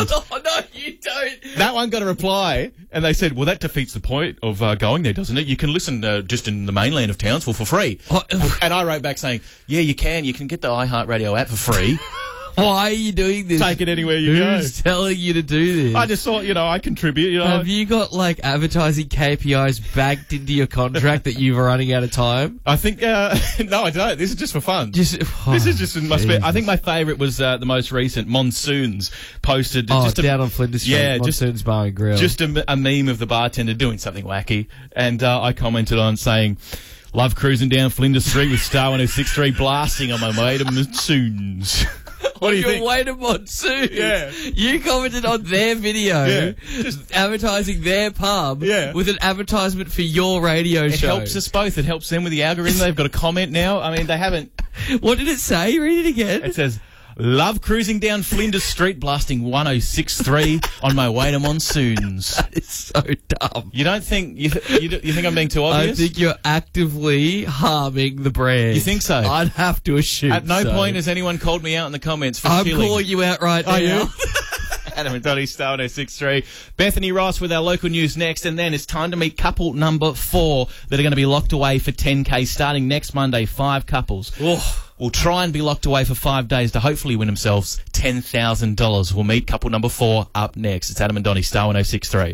Townsville. Oh, no, you don't. That one got a reply, and they said, well, that defeats the point of going there, doesn't it? You can listen just in the mainland of Townsville for free. And I wrote back saying, yeah, you can. You can get the iHeartRadio app for free. Why are you doing this? Take it anywhere you go. Who's telling you to do this? I just thought, I contribute, Have you got, advertising KPIs backed into your contract that you were running out of time? I think, no, I don't. This is just for fun. This is just, I think my favourite was the most recent, Monsoons, posted. Down on Flinders Street, yeah, Monsoons Bar and Grill. Just a meme of the bartender doing something wacky. And I commented on saying, love cruising down Flinders Street with Star 106.3 blasting on my way to Monsoons. What do you think? Your way to Monsoon. Yeah. You commented on their video, just advertising their pub with an advertisement for your radio show. It helps us both. It helps them with the algorithm. They've got a comment now. I mean, they haven't. What did it say? Read it again. It says, love cruising down Flinders Street blasting 106.3 on my way to Monsoons. That is so dumb. You don't think, you think I'm being too obvious? I think you're actively harming the brand. You think so? I'd have to assume At no point has anyone called me out in the comments for I'm killing. calling you out right now. You? Adam and Donnie, Star 106.3. Bethany Ross with our local news next, and then it's time to meet couple number 4 that are going to be locked away for 10K starting next Monday. 5 couples. Will try and be locked away for 5 days to hopefully win themselves $10,000. We'll meet couple number 4 up next. It's Adam and Donnie, Star 106.3.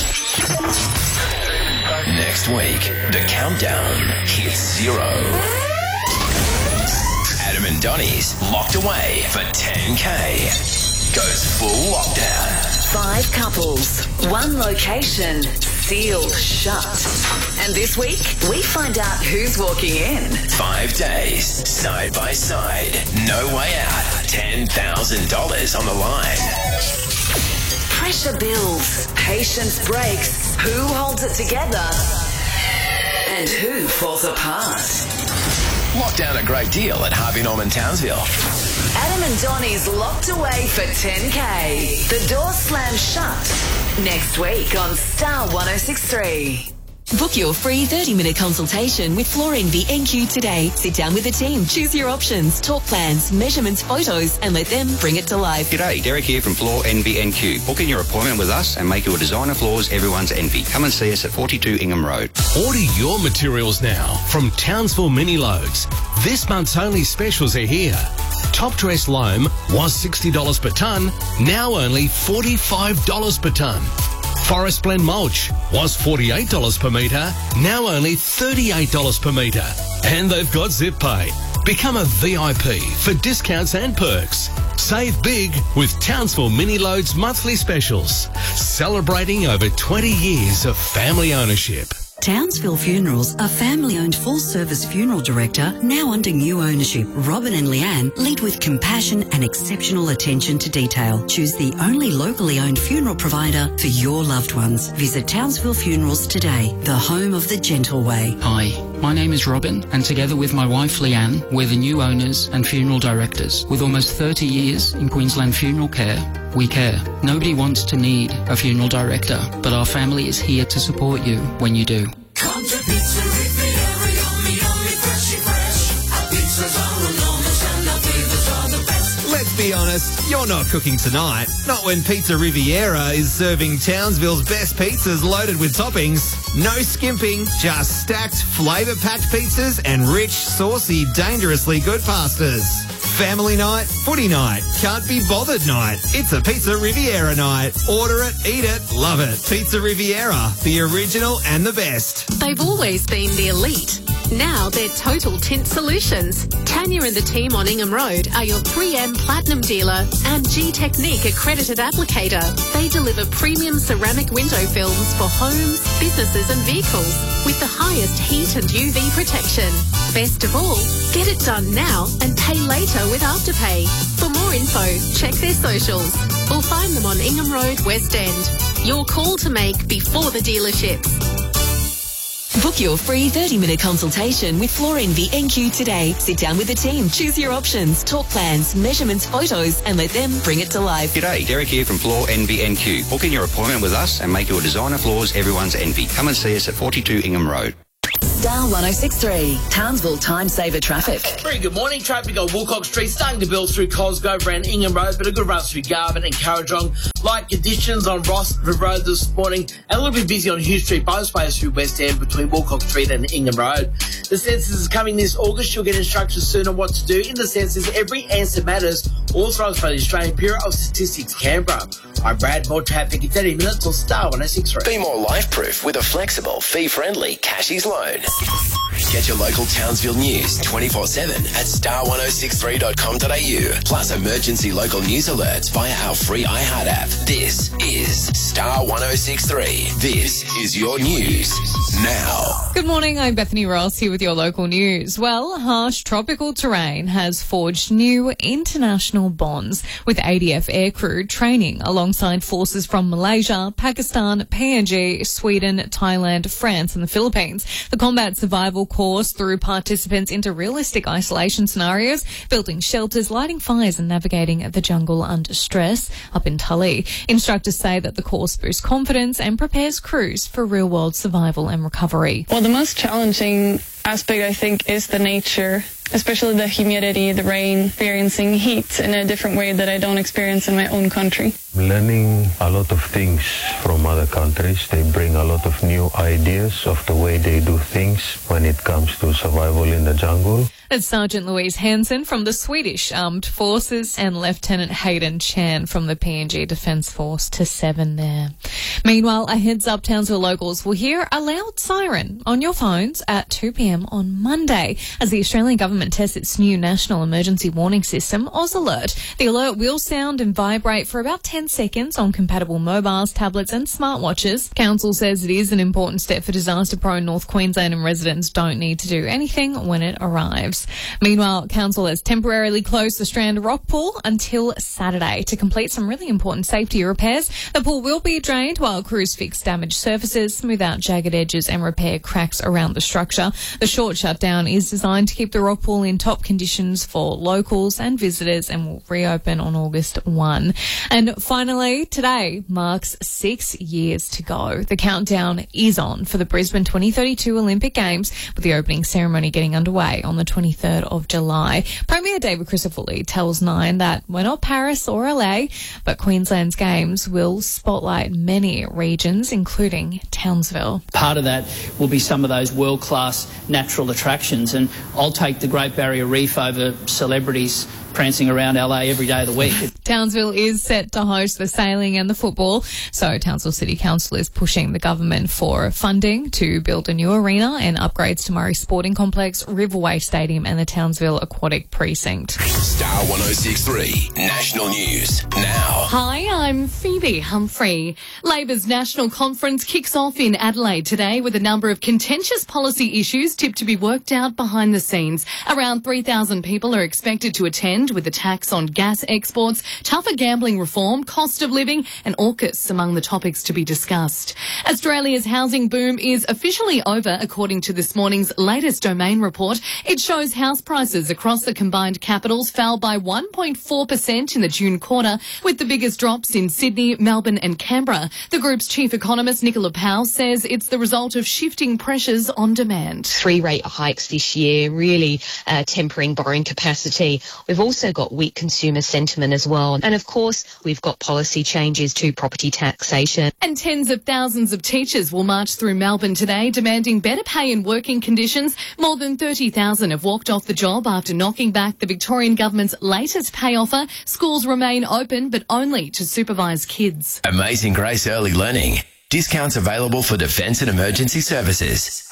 Next week, the countdown hits 0. Adam and Donnie's locked away for 10K. Goes full lockdown. 5 couples, 1 location, sealed shut. And this week, we find out who's walking in. 5 days, side by side, no way out. $10,000 on the line. Pressure builds, patience breaks. Who holds it together? And who falls apart? Lock down a great deal at Harvey Norman Townsville. Adam and Donnie's locked away for 10K. The door slams shut. Next week on Star 106.3. Book your free 30-minute consultation with Fluorine VNQ today. Sit down with the team, choose your options, talk plans, measurements, photos, and let them bring it to life. G'day, Derek here from Floor NVNQ. Book in your appointment with us and make your designer floors everyone's envy. Come and see us at 42 Ingham Road. Order your materials now from Townsville Mini Loads. This month's only specials are here. Top dress loam was $60 per tonne, now only $45 per tonne. Forest Blend mulch was $48 per metre, now only $38 per metre. And they've got Zip Pay. Become a VIP for discounts and perks. Save big with Townsville Mini Loads monthly specials. Celebrating over 20 years of family ownership. Townsville Funerals, a family-owned full-service funeral director, now under new ownership. Robin and Leanne lead with compassion and exceptional attention to detail. Choose the only locally owned funeral provider for your loved ones. Visit Townsville Funerals today, the home of the gentle way. Hi, my name is Robin, and together with my wife Leanne, we're the new owners and funeral directors. With almost 30 years in Queensland funeral care, we care. Nobody wants to need a funeral director, but our family is here to support you when you do. Come to Pizza Riviera, yummy, yummy, freshy fresh. Our pizzas are enormous and our flavors are the best. Let's be honest, you're not cooking tonight. Not when Pizza Riviera is serving Townsville's best pizzas loaded with toppings. No skimping, just stacked, flavour-packed pizzas and rich, saucy, dangerously good pastas. Family night, footy night, can't be bothered night. It's a Pizza Riviera night. Order it, eat it, love it. Pizza Riviera, the original and the best. They've always been the elite. Now they're Total Tint Solutions. Tanya and the team on Ingham Road are your 3M Platinum dealer and G-Technique accredited applicator. They deliver premium ceramic window films for homes, businesses and vehicles with the highest heat and UV protection. Best of all, get it done now and pay later with Afterpay. For more info, check their socials or find them on Ingham Road, West End. Your call to make before the dealerships. Book your free 30-minute consultation with Fluorine VNQ today. Sit down with the team, choose your options, talk plans, measurements, photos, and let them bring it to life. G'day, Derek here from Floor NVNQ. Book in your appointment with us and make your designer floors everyone's envy. Come and see us at 42 Ingham Road. Star 106.3, Townsville Time Saver Traffic. Very good morning. Traffic on Woolcock Street starting to build through Cosgrove around Ingham Road, but a good run through Garvin and Currajong. Light conditions on Ross Road this morning, and a little bit busy on Hughes Street, both ways through West End between Wilcox Street and Ingham Road. The census is coming this August. You'll get instructions soon on what to do in the census. Every answer matters. Authorised by the Australian Bureau of Statistics, Canberra. I'm Brad. More traffic in 30 minutes on Star 106.3. Be more life-proof with a flexible, fee-friendly Cashies loan. Get your local Townsville news 24/7 at star1063.com.au. Plus emergency local news alerts via our free iHeart app. This is Star 106.3. This is your news now. Good morning, I'm Bethany Ross here with your local news. Well, harsh tropical terrain has forged new international bonds with ADF aircrew training alongside forces from Malaysia, Pakistan, PNG, Sweden, Thailand, France and the Philippines. The combat survival course threw participants into realistic isolation scenarios, building shelters, lighting fires and navigating the jungle under stress up in Tully. Instructors say that the course boosts confidence and prepares crews for real-world survival and recovery. Well, the most challenging aspect, I think, is the nature, especially the humidity, the rain, experiencing heat in a different way that I don't experience in my own country. Learning a lot of things from other countries. They bring a lot of new ideas of the way they do things when it comes to survival in the jungle. That's Sergeant Louise Hansen from the Swedish Armed Forces and Lieutenant Hayden Chan from the PNG Defence Force to 7 there. Meanwhile, a heads up, Townsville locals will hear a loud siren on your phones at 2 p.m. on Monday as the Australian government tests its new national emergency warning system, Oz Alert. The alert will sound and vibrate for about 10 seconds on compatible mobiles, tablets and smartwatches. Council says it is an important step for disaster-prone North Queensland and residents don't need to do anything when it arrives. Meanwhile, Council has temporarily closed the Strand Rock Pool until Saturday to complete some really important safety repairs. The pool will be drained while crews fix damaged surfaces, smooth out jagged edges and repair cracks around the structure. The short shutdown is designed to keep the rock pool in top conditions for locals and visitors and will reopen on August 1. And finally, today marks 6 years to go. The countdown is on for the Brisbane 2032 Olympic Games, with the opening ceremony getting underway on the 23rd of July. Premier David Crisafulli tells Nine that we're not Paris or LA, but Queensland's Games will spotlight many regions, including Townsville. Part of that will be some of those world-class natural attractions, and I'll take the Great Barrier Reef over celebrities prancing around LA every day of the week. Townsville is set to host the sailing and the football, so Townsville City Council is pushing the government for funding to build a new arena and upgrades to Murray Sporting Complex, Riverway Stadium and the Townsville Aquatic Precinct. Star 106.3 National News now. Hi, I'm Phoebe Humphrey. Labor's national conference kicks off in Adelaide today with a number of contentious policy issues tipped to be worked out behind the scenes. Around 3,000 people are expected to attend, with the tax on gas exports, tougher gambling reform, cost of living and AUKUS among the topics to be discussed. Australia's housing boom is officially over, according to this morning's latest Domain report. It shows house prices across the combined capitals fell by 1.4% in the June quarter, with the biggest drops in Sydney, Melbourne and Canberra. The group's chief economist, Nicola Powell, says it's the result of shifting pressures on demand. 3 rate hikes this year, really tempering borrowing capacity. We've also got weak consumer sentiment as well. And of course, we've got policy changes to property taxation. And tens of thousands of teachers will march through Melbourne today demanding better pay and working conditions. More than 30,000 have walked off the job after knocking back the Victorian government's latest pay offer. Schools remain open, but only to supervise kids. Amazing Grace Early Learning. Discounts available for defence and emergency services.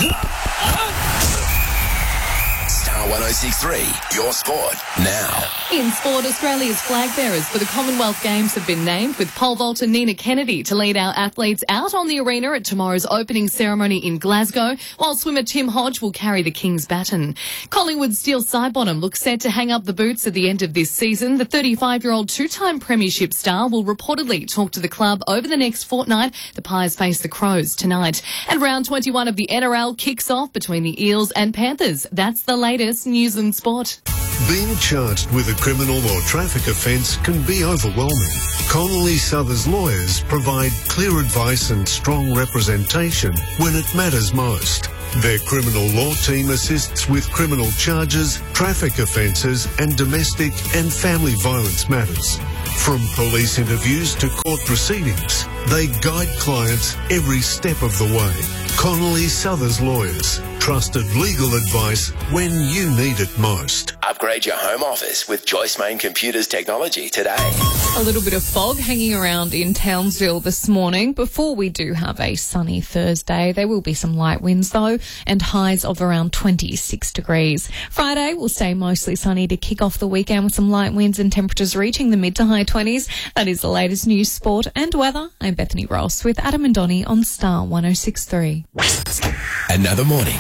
Star 106.3, your sport now. In sport, Australia's flag bearers for the Commonwealth Games have been named, with pole vaulter Nina Kennedy to lead our athletes out on the arena at tomorrow's opening ceremony in Glasgow, while swimmer Tim Hodge will carry the King's baton. Collingwood's Steel Sidebottom looks set to hang up the boots at the end of this season. The 35-year-old two-time premiership star will reportedly talk to the club over the next fortnight. The Pies face the Crows tonight. And round 21 of the NRL kicks off between the Eels and Panthers. That's the latest news and sport. Being charged with a criminal or traffic offence can be overwhelming. Connolly Souther's lawyers provide clear advice and strong representation when it matters most. Their criminal law team assists with criminal charges, traffic offences and domestic and family violence matters. From police interviews to court proceedings, they guide clients every step of the way. Connolly Southers Lawyers. Trusted legal advice when you need it most. Upgrade your home office with Joyce Main Computers technology today. A little bit of fog hanging around in Townsville this morning. Before we do have a sunny Thursday, there will be some light winds though, and highs of around 26 degrees. Friday will stay mostly sunny to kick off the weekend with some light winds and temperatures reaching the mid to high 20s. That is the latest news, sport and weather. I'm Bethany Ross with Adam and Donnie on Star 106.3. Another morning.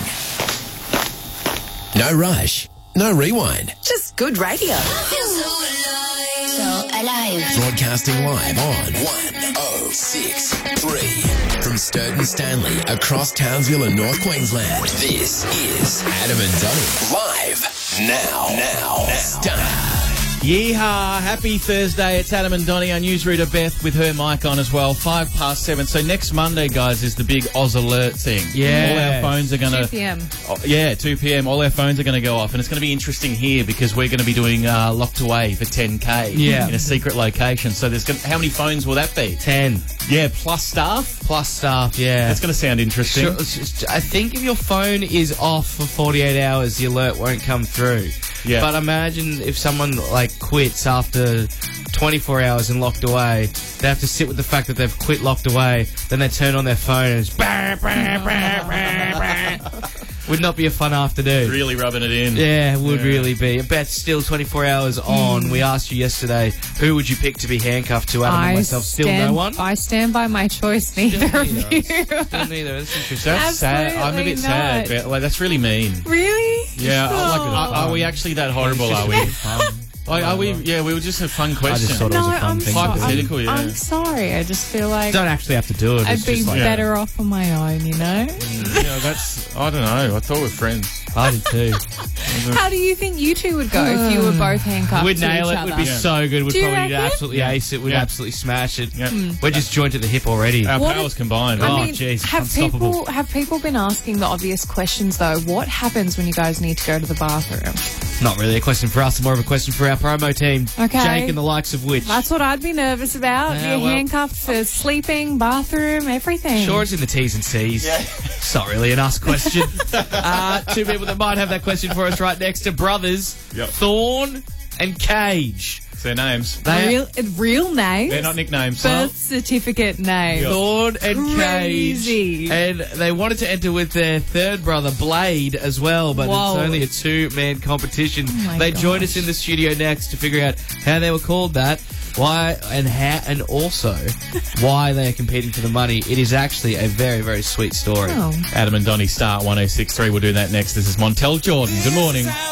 No rush. No rewind. Just good radio. So alive. Broadcasting live on 106.3 from Sturton Stanley across Townsville and North Queensland. This is Adam and Donnie live now. Star. Yeehaw, happy Thursday. It's Adam and Donnie. Our news reader Beth with her mic on as well. 7:05. So next Monday, guys, is the big Oz Alert thing. Yeah. All our phones are going to... 2 p.m. 2 p.m. All our phones are going to go off. And it's going to be interesting here because we're going to be doing Locked Away for 10K in a secret location. So there's how many phones will that be? 10. Yeah, plus staff? Plus staff, yeah. That's going to sound interesting. Sure, I think if your phone is off for 48 hours, the alert won't come through. Yeah. But imagine if someone quits after 24 hours and Locked Away, they have to sit with the fact that they've quit Locked Away, then they turn on their phone and it's would not be a fun afternoon. Really rubbing it in. Yeah, it would really be. Beth, still 24 hours on. We asked you yesterday, who would you pick to be handcuffed to? Adam and myself, still no one? I stand by my choice, neither of you. Still neither. That's interesting. That's sad. I'm a bit sad. But, that's really mean. Really? Yeah. Are we actually that horrible, are we? Are we? Yeah, we would just have fun questions. I just thought it was a fun thing. Hypothetical, yeah. I'm sorry. I just feel like... Don't actually have to do it. I'd be better off on my own, you know? I don't know. I thought we're friends. I did too. How do you think you two would go if you were both handcuffed We'd to nail each it. other? We'd be so good. We'd Do you probably reckon? absolutely ace it. We'd absolutely smash it. Yeah. We're just joined at the hip already. Our powers combined. I mean, jeez. have people been asking the obvious questions though? What happens when you guys need to go to the bathroom? Not really a question for us, more of a question for our promo team. Okay. Jake and the likes of which. That's what I'd be nervous about. Yeah, You're handcuffed for sleeping, bathroom, everything. Sure, it's in the T's and C's. Yeah. It's not really an us question. Two people that might have that question for us right next to brothers, Thorn and Cage. It's their names. Real names? They're not nicknames. Birth certificate names. Thorn and Crazy. Cage. And they wanted to enter with their third brother, Blade, as well, but it's only a two-man competition. They joined us in the studio next to figure out how they were called that, why, and also why they are competing for the money. It is actually a very, very sweet story. Adam and Donnie, Star 106.3. We'll do that next. This is Montel Jordan. Good morning.